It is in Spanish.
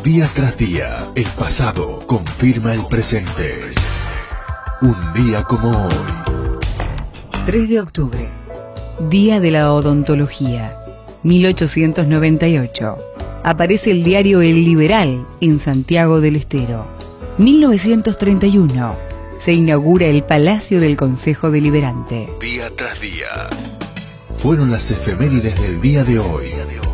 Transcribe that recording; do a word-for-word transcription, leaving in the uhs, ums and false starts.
Día tras día, el pasado confirma el presente. Un día como hoy. tres de octubre, Día de la Odontología, mil ochocientos noventa y ocho. Aparece el diario El Liberal en Santiago del Estero. mil novecientos treinta y uno. Se inaugura el Palacio del Consejo Deliberante. Día tras día. Fueron las efemérides del día de hoy.